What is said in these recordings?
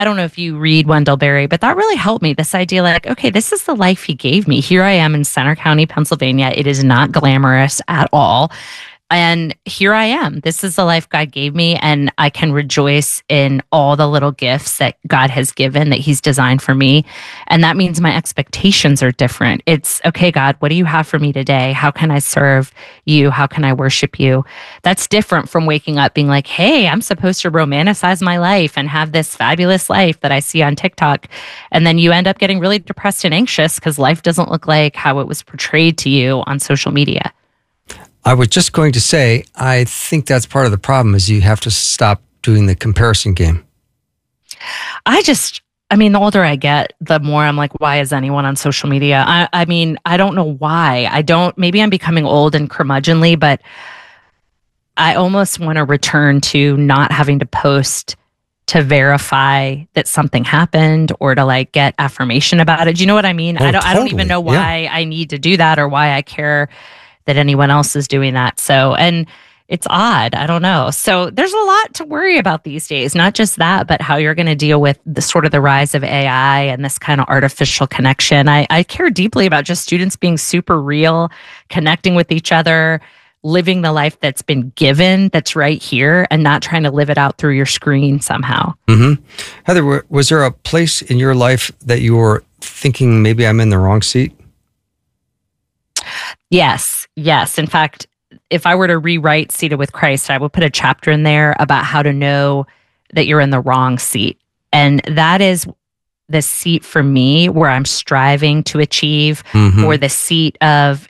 I don't know if you read Wendell Berry, but that really helped me. This idea like, okay, this is the life he gave me. Here I am in Center County, Pennsylvania. It is not glamorous at all. And here I am. This is the life God gave me. And I can rejoice in all the little gifts that God has given, that he's designed for me. And that means my expectations are different. It's, okay, God, what do you have for me today? How can I serve you? How can I worship you? That's different from waking up being like, hey, I'm supposed to romanticize my life and have this fabulous life that I see on TikTok. And then you end up getting really depressed and anxious because life doesn't look like how it was portrayed to you on social media. I was just going to say, I think that's part of the problem is you have to stop doing the comparison game. The older I get, the more I'm like, why is anyone on social media? I don't know why. Maybe I'm becoming old and curmudgeonly, but I almost want to return to not having to post to verify that something happened or to like get affirmation about it. Do you know what I mean? Oh, I don't even know why I need to do that or why I care that anyone else is doing that. So, and it's odd. I don't know. So there's a lot to worry about these days, not just that, but how you're going to deal with the sort of the rise of AI and this kind of artificial connection. I care deeply about just students being super real, connecting with each other, living the life that's been given, that's right here, and not trying to live it out through your screen somehow. Mm-hmm. Heather, was there a place in your life that you were thinking maybe I'm in the wrong seat? Yes. In fact, if I were to rewrite Seated with Christ, I would put a chapter in there about how to know that you're in the wrong seat. And that is the seat for me where I'm striving to achieve, or the seat of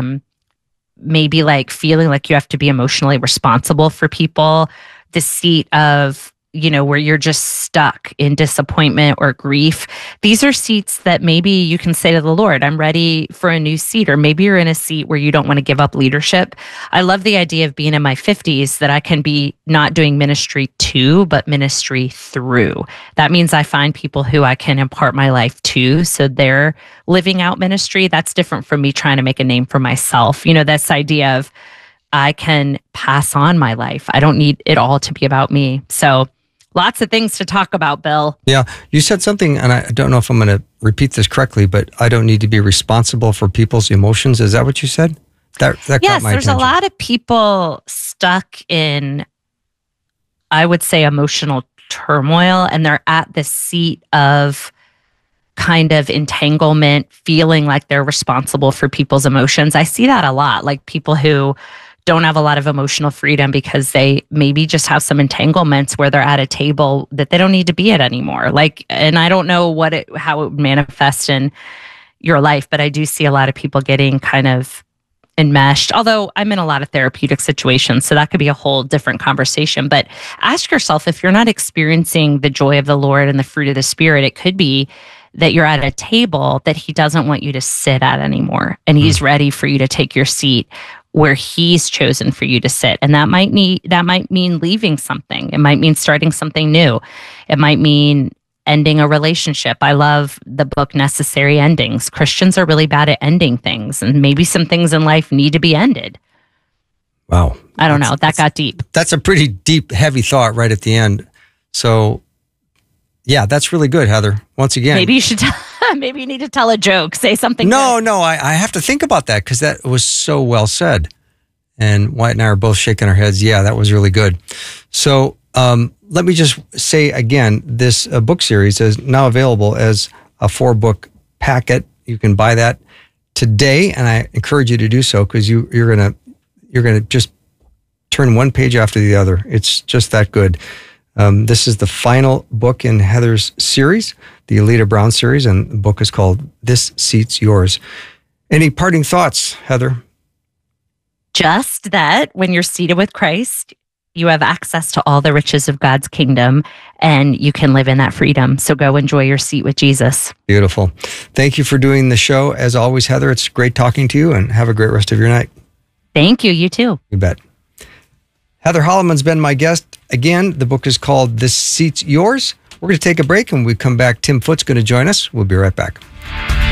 maybe like feeling like you have to be emotionally responsible for people, the seat of, where you're just stuck in disappointment or grief. These are seats that maybe you can say to the Lord, I'm ready for a new seat. Or maybe you're in a seat where you don't want to give up leadership. I love the idea of being in my 50s that I can be not doing ministry to, but ministry through. That means I find people who I can impart my life to, so they're living out ministry. That's different from me trying to make a name for myself. This idea of I can pass on my life. I don't need it all to be about me. So lots of things to talk about, Bill. Yeah. You said something, and I don't know if I'm going to repeat this correctly, but I don't need to be responsible for people's emotions. Is that what you said? That yes, got my there's attention. A lot of people stuck in, I would say, emotional turmoil, and they're at the seat of kind of entanglement, feeling like they're responsible for people's emotions. I see that a lot, like people who don't have a lot of emotional freedom because they maybe just have some entanglements where they're at a table that they don't need to be at anymore. And I don't know how it would manifest in your life, but I do see a lot of people getting kind of enmeshed, although I'm in a lot of therapeutic situations, so that could be a whole different conversation. But ask yourself, if you're not experiencing the joy of the Lord and the fruit of the Spirit, it could be that you're at a table that he doesn't want you to sit at anymore. And he's ready for you to take your seat where he's chosen for you to sit. And that might mean leaving something. It might mean starting something new. It might mean ending a relationship. I love the book Necessary Endings. Christians are really bad at ending things, and maybe some things in life need to be ended. Wow. I don't know. That got deep. That's a pretty deep, heavy thought right at the end. So yeah, that's really good, Heather. Once again, maybe you should maybe you need to tell a joke, say something. No, I have to think about that because that was so well said. And Wyatt and I are both shaking our heads. Yeah, that was really good. So let me just say again, this book series is now available as a 4-book packet. You can buy that today, and I encourage you to do so because you're gonna just turn one page after the other. It's just that good. This is the final book in Heather's series, the Alita Brown series, and the book is called This Seat's Yours. Any parting thoughts, Heather? Just that when you're seated with Christ, you have access to all the riches of God's kingdom, and you can live in that freedom. So go enjoy your seat with Jesus. Beautiful. Thank you for doing the show. As always, Heather, it's great talking to you, and have a great rest of your night. Thank you. You too. You bet. Heather Holleman's been my guest. Again, the book is called This Seat's Yours. We're going to take a break, and when we come back, Tim Foote's going to join us. We'll be right back.